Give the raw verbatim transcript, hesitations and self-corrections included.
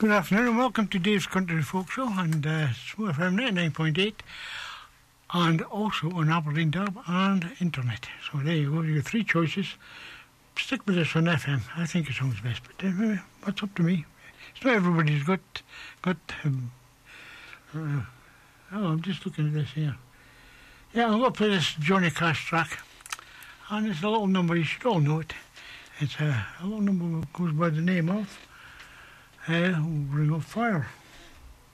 Good afternoon and welcome to Dave's Country Folk Show and uh, Smooth F M ninety-nine point eight and also on Aberdeen Dub and internet. So there you go, you got three choices. Stick with us on F M, I think it sounds best, but uh, that's up to me. It's not everybody's got, got um, uh, oh, I'm just looking at this here. Yeah, I'm going to play this Johnny Cash track, and it's a little number, you should all know it. It's a, a little number that goes by the name of uh, Ring of Fire.